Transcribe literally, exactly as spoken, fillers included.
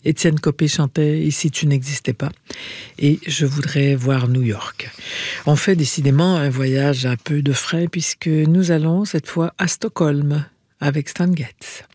Étienne Copé chantait « Ici tu n'existais pas » et « Je voudrais voir New York ». On fait décidément un voyage à peu de frais puisque nous allons cette fois à Stockholm avec Stan Getz.